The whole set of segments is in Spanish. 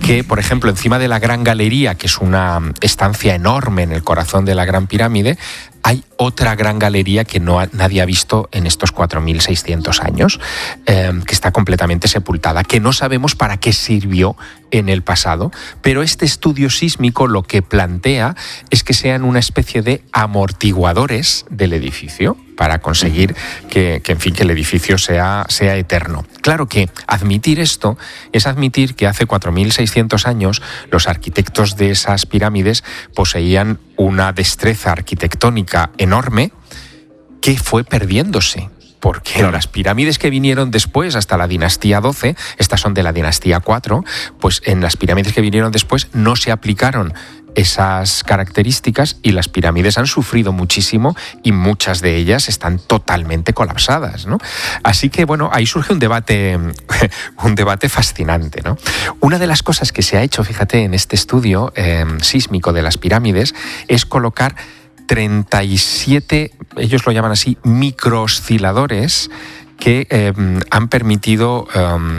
que, por ejemplo, encima de la Gran Galería, que es una estancia enorme en el corazón de la Gran Pirámide, hay otra gran galería que nadie ha visto en estos 4.600 años, que está completamente sepultada, que no sabemos para qué sirvió en el pasado, pero este estudio sísmico lo que plantea es que sean una especie de amortiguadores del edificio para conseguir que el edificio sea eterno. Claro que admitir esto es admitir que hace 4.600 años los arquitectos de esas pirámides poseían una destreza arquitectónica enorme que fue perdiéndose. Porque las pirámides que vinieron después, hasta la dinastía 12, estas son de la dinastía 4, pues en las pirámides que vinieron después no se aplicaron esas características y las pirámides han sufrido muchísimo y muchas de ellas están totalmente colapsadas, ¿no? Así que, bueno, ahí surge un debate fascinante, ¿no? Una de las cosas que se ha hecho, fíjate, en este estudio sísmico de las pirámides es colocar 37, ellos lo llaman así, microosciladores que han permitido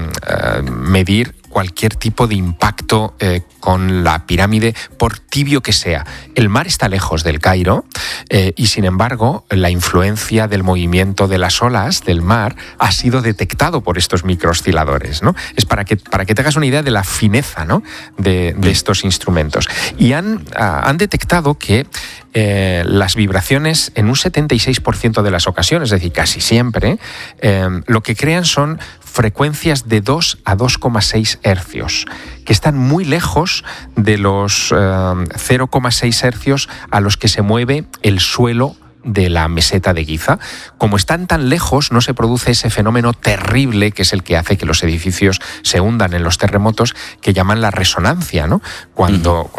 medir cualquier tipo de impacto con la pirámide, por tibio que sea. El mar está lejos del Cairo y, sin embargo, la influencia del movimiento de las olas del mar ha sido detectado por estos microosciladores, ¿no? Es para que te hagas una idea de la fineza, ¿no?, de estos instrumentos. Y han detectado que las vibraciones, en un 76% de las ocasiones, es decir, casi siempre, lo que crean son frecuencias de 2 a 2,6 hercios, que están muy lejos de los 0,6 hercios a los que se mueve el suelo de la meseta de Giza. Como están tan lejos, no se produce ese fenómeno terrible que es el que hace que los edificios se hundan en los terremotos, que llaman la resonancia, ¿no? Cuando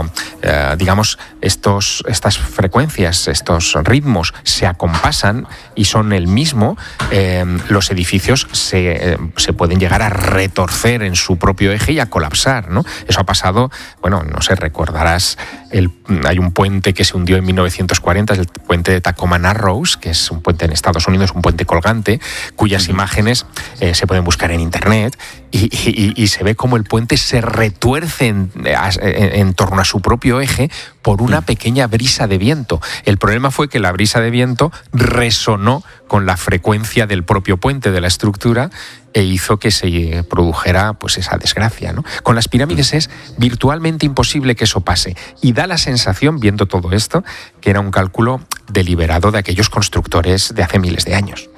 digamos, estas frecuencias, estos ritmos se acompasan y son el mismo, los edificios se pueden llegar a retorcer en su propio eje y a colapsar, ¿no? Eso ha pasado, bueno, no sé, recordarás, hay un puente que se hundió en 1940, es el puente de Tacoma Narrows, que es un puente en Estados Unidos, un puente colgante, cuyas imágenes se pueden buscar en internet, y se ve cómo el puente se retuerce en torno a su propio eje por una pequeña brisa de viento. El problema fue que la brisa de viento resonó con la frecuencia del propio puente, de la estructura, e hizo que se produjera, pues, esa desgracia, ¿no? Con las pirámides es virtualmente imposible que eso pase, y da la sensación, viendo todo esto, que era un cálculo deliberado de aquellos constructores de hace miles de años.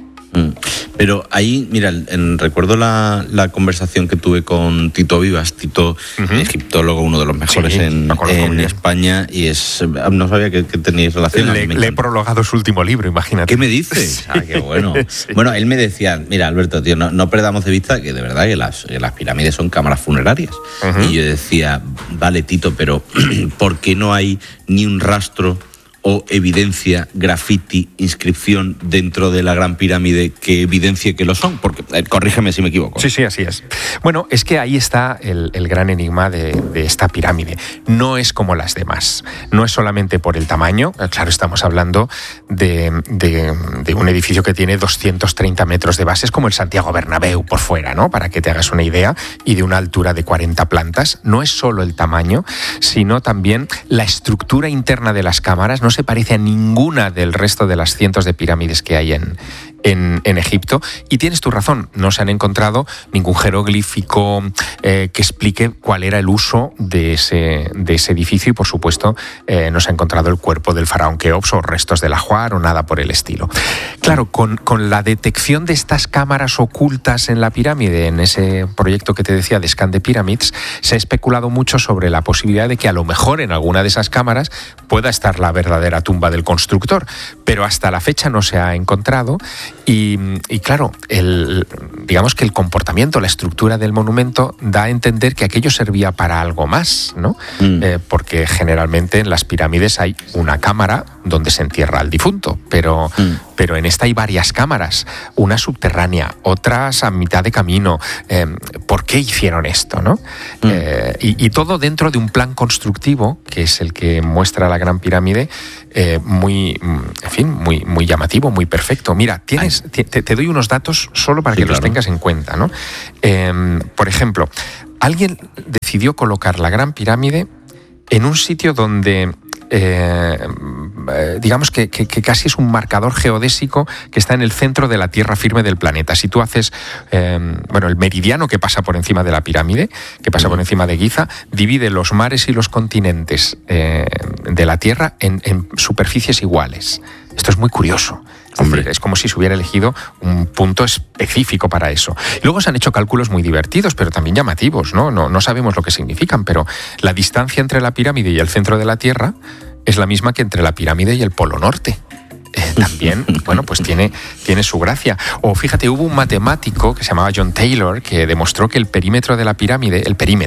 Pero ahí, mira, recuerdo la conversación que tuve con Tito Vivas, egiptólogo, uno de los mejores en España, y no sabía que teníais relación. Le he prologado su último libro, imagínate. ¿Qué me dices? Qué bueno. Sí. Bueno, él me decía, mira, Alberto, tío, no perdamos de vista que de verdad que las pirámides son cámaras funerarias. Y yo decía, vale, Tito, pero ¿por qué no hay ni un rastro o evidencia, graffiti, inscripción dentro de la Gran Pirámide que evidencie que lo son? Porque, corrígeme si me equivoco. Sí, así es. Bueno, es que ahí está el gran enigma de esta pirámide. No es como las demás. No es solamente por el tamaño. Claro, estamos hablando de un edificio que tiene 230 metros de base, es como el Santiago Bernabéu por fuera, ¿no? Para que te hagas una idea, y de una altura de 40 plantas. No es solo el tamaño, sino también la estructura interna de las cámaras. No se parece a ninguna del resto de las cientos de pirámides que hay en Egipto. Y tienes tu razón, no se han encontrado ningún jeroglífico que explique cuál era el uso de ese edificio, y por supuesto no se ha encontrado el cuerpo del faraón Keops o restos del ajuar o nada por el estilo. Claro, con la detección de estas cámaras ocultas en la pirámide, en ese proyecto que te decía de Scan the Pyramids, se ha especulado mucho sobre la posibilidad de que a lo mejor en alguna de esas cámaras pueda estar la verdadera tumba del constructor, pero hasta la fecha no se ha encontrado. Y claro, digamos que el comportamiento, la estructura del monumento da a entender que aquello servía para algo más, ¿no? Porque generalmente en las pirámides hay una cámara donde se entierra al difunto, pero en esta hay varias cámaras, una subterránea, otras a mitad de camino. ¿Por qué hicieron esto, no? Y todo dentro de un plan constructivo, que es el que muestra la Gran Pirámide, muy llamativo, muy perfecto. Mira, te doy unos datos solo para que los tengas en cuenta, ¿no? Por ejemplo, alguien decidió colocar la Gran Pirámide en un sitio donde digamos que casi es un marcador geodésico que está en el centro de la tierra firme del planeta. Si tú haces el meridiano que pasa por encima de la pirámide, que pasa por encima de Giza, divide los mares y los continentes de la Tierra en superficies iguales. Esto es muy curioso. Es como si se hubiera elegido un punto específico para eso. Y luego se han hecho cálculos muy divertidos, pero también llamativos, ¿no? No sabemos lo que significan, pero la distancia entre la pirámide y el centro de la Tierra es la misma que entre la pirámide y el Polo Norte. También, pues tiene su gracia. O fíjate, hubo un matemático que se llamaba John Taylor que demostró que el perímetro de la pirámide,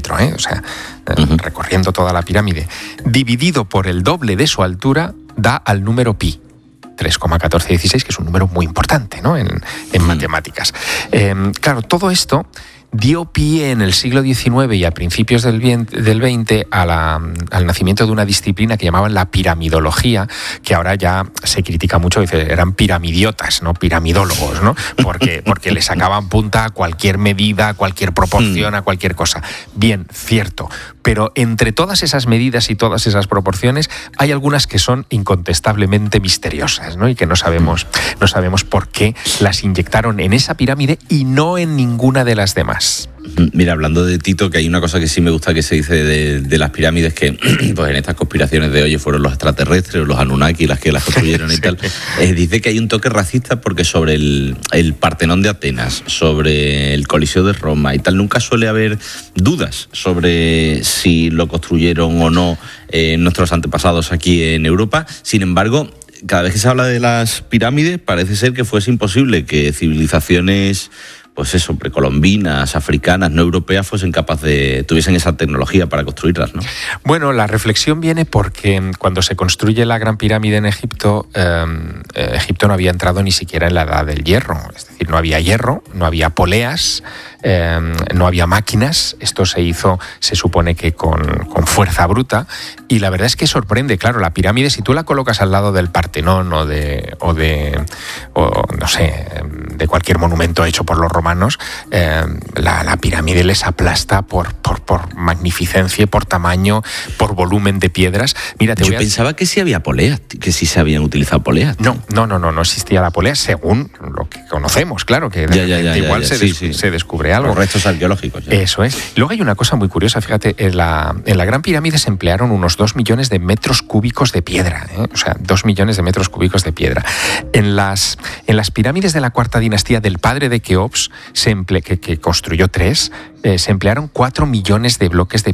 recorriendo toda la pirámide, dividido por el doble de su altura, da al número pi. 3,1416, que es un número muy importante, ¿no? en matemáticas. Claro, todo esto dio pie en el siglo XIX y a principios del XX al nacimiento de una disciplina que llamaban la piramidología, que ahora ya se critica mucho, dice, eran piramidiotas, no piramidólogos, ¿no? Porque le sacaban punta a cualquier medida, a cualquier proporción, a cualquier cosa. Bien, cierto, pero entre todas esas medidas y todas esas proporciones hay algunas que son incontestablemente misteriosas, ¿no? Y que no sabemos por qué las inyectaron en esa pirámide y no en ninguna de las demás. Mira, hablando de Tito, que hay una cosa que sí me gusta que se dice de las pirámides, que pues en estas conspiraciones de hoy fueron los extraterrestres o los Anunnaki las que las construyeron y tal, dice que hay un toque racista porque sobre el Partenón de Atenas, sobre el Coliseo de Roma y tal, nunca suele haber dudas sobre si lo construyeron o no nuestros antepasados aquí en Europa. Sin embargo, cada vez que se habla de las pirámides, parece ser que fuese imposible que civilizaciones precolombinas, africanas, no europeas, tuviesen esa tecnología para construirlas, ¿no? Bueno, la reflexión viene porque cuando se construye la Gran Pirámide en Egipto, Egipto no había entrado ni siquiera en la Edad del Hierro. Es decir, no había hierro, no había poleas, no había máquinas. Esto se hizo, se supone que con fuerza bruta, y la verdad es que sorprende. Claro, la pirámide, si tú la colocas al lado del Partenón o de cualquier monumento hecho por los romanos, la pirámide les aplasta por magnificencia, por tamaño, por volumen de piedras. Mira, yo pensaba que sí había poleas, que sí se habían utilizado poleas. No existía la polea, según lo que conocemos, claro, que igual se descubre algo. Los restos arqueológicos. Ya. Eso es. Luego hay una cosa muy curiosa, fíjate, en la Gran Pirámide se emplearon unos 2 millones de metros cúbicos de piedra, o sea, 2 millones de metros cúbicos de piedra. En las pirámides de la cuarta dinastía del padre de Keops, que construyó 3, se emplearon 4 millones de bloques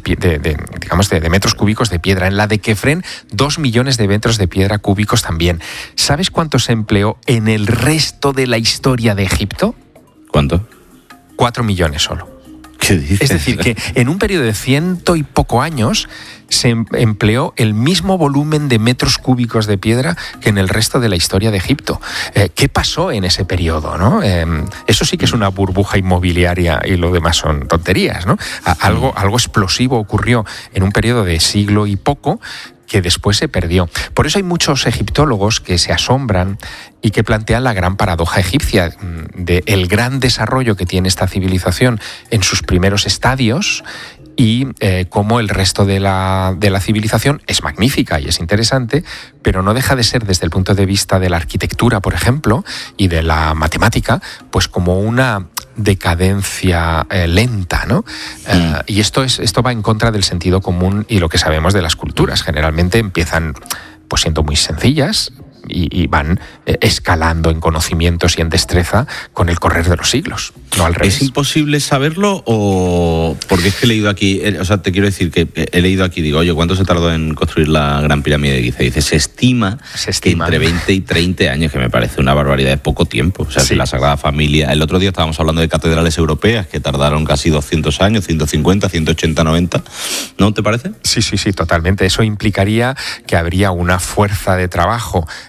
de metros cúbicos de piedra. En la de Kefren, 2 millones de metros de piedra cúbicos también. ¿Sabes cuánto se empleó en el resto de la historia de Egipto? ¿Cuánto? 4 millones solo. ¿Qué dices? Es decir, que en un periodo de 100 y poco años se empleó el mismo volumen de metros cúbicos de piedra que en el resto de la historia de Egipto. ¿Qué pasó en ese periodo, no? Eso sí que es una burbuja inmobiliaria y lo demás son tonterías, ¿no? Algo explosivo ocurrió en un periodo de siglo y poco que después se perdió. Por eso hay muchos egiptólogos que se asombran y que plantean la gran paradoja egipcia del gran desarrollo que tiene esta civilización en sus primeros estadios y cómo el resto de la civilización es magnífica y es interesante, pero no deja de ser, desde el punto de vista de la arquitectura, por ejemplo, y de la matemática, pues como una decadencia lenta, ¿no? Y esto va en contra del sentido común y lo que sabemos de las culturas. Generalmente empiezan pues siendo muy sencillas y van escalando en conocimientos y en destreza con el correr de los siglos, no al revés. ¿Es imposible saberlo o...? Porque es que he leído aquí, te quiero decir que he leído aquí, digo, oye, ¿cuánto se tardó en construir la Gran Pirámide de Giza? Y dice, se estima que entre 20 y 30 años, que me parece una barbaridad de poco tiempo. O sea, si la Sagrada Familia... El otro día estábamos hablando de catedrales europeas que tardaron casi 200 años, 150, 180, 90. ¿No te parece? Sí, totalmente. Eso implicaría que habría una fuerza de trabajo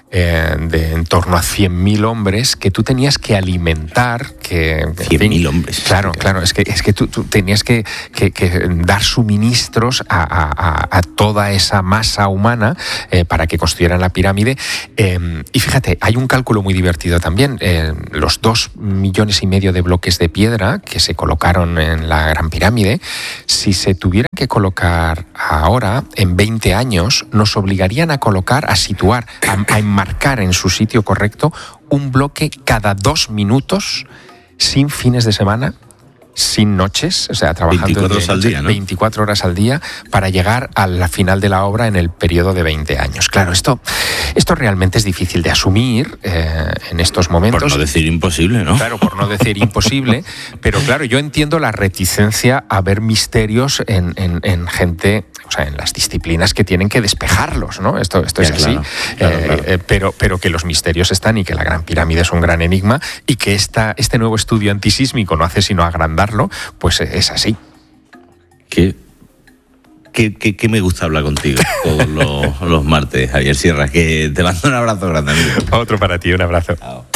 de en torno a 100.000 hombres que tú tenías que alimentar. 100.000 hombres. Claro, es que tú tenías que dar suministros a toda esa masa humana para que construyeran la pirámide. Y fíjate, hay un cálculo muy divertido también. Los 2,5 millones de bloques de piedra que se colocaron en la Gran Pirámide, si se tuvieran que colocar ahora, en 20 años, nos obligarían a colocar, a situar, a enmarcar en su sitio correcto un bloque cada 2 minutos, sin fines de semana, sin noches, o sea, trabajando 24 horas al día, ¿no? 24 horas al día para llegar a la final de la obra en el periodo de 20 años. Claro, esto realmente es difícil de asumir en estos momentos. Por no decir imposible, ¿no? Claro, por no decir imposible, pero claro, yo entiendo la reticencia a ver misterios en gente, o sea, en las disciplinas que tienen que despejarlos, ¿no? Esto es así, claro. Pero que los misterios están y que la Gran Pirámide es un gran enigma y que este nuevo estudio antisísmico no hace sino agrandarlo, pues es así. Que me gusta hablar contigo todos los martes, Javier Sierra, que te mando un abrazo grande, amigo. Otro para ti, un abrazo. Chao.